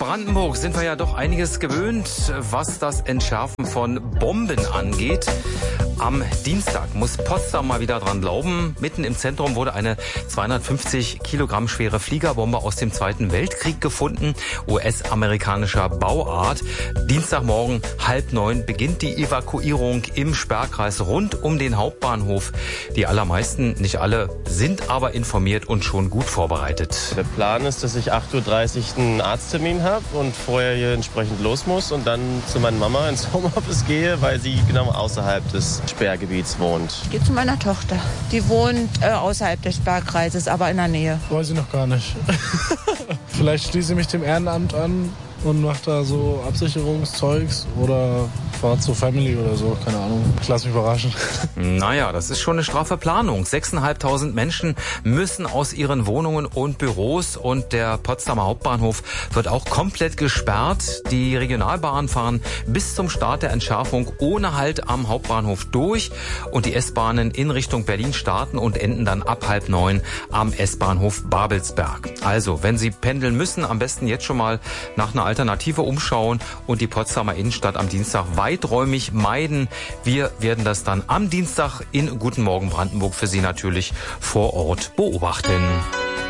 Brandenburg sind wir ja doch einiges gewöhnt, was das Entschärfen von Bomben angeht. Am Dienstag muss Potsdam mal wieder dran glauben. Mitten im Zentrum wurde eine 250 Kilogramm schwere Fliegerbombe aus dem Zweiten Weltkrieg gefunden, US-amerikanischer Bauart. Dienstagmorgen 8:30 beginnt die Evakuierung im Sperrkreis rund um den Hauptbahnhof. Die allermeisten, nicht alle, sind aber informiert und schon gut vorbereitet. Der Plan ist, dass ich 8:30 Uhr einen Arzttermin habe und vorher hier entsprechend los muss und dann zu meiner Mama ins Homeoffice gehe, weil sie genau außerhalb des Sperrgebiets wohnt. Ich gehe zu meiner Tochter. Die wohnt außerhalb des Sperrkreises, aber in der Nähe. Weiß ich noch gar nicht. Vielleicht schließe ich mich dem Ehrenamt an und mache da so Absicherungszeugs oder fahre zur Family oder so, keine Ahnung. Ich lasse mich überraschen. Naja, das ist schon eine straffe Planung. 6.500 Menschen müssen aus ihren Wohnungen und Büros und der Potsdamer Hauptbahnhof wird auch komplett gesperrt. Die Regionalbahnen fahren bis zum Start der Entschärfung ohne Halt am Hauptbahnhof durch und die S-Bahnen in Richtung Berlin starten und enden dann ab 8:30 am S-Bahnhof Babelsberg. Also, wenn Sie pendeln müssen, am besten jetzt schon mal nach einer Alternative umschauen und die Potsdamer Innenstadt am Dienstag weiträumig meiden. Wir werden das dann am Dienstag in Guten Morgen Brandenburg für Sie natürlich vor Ort beobachten.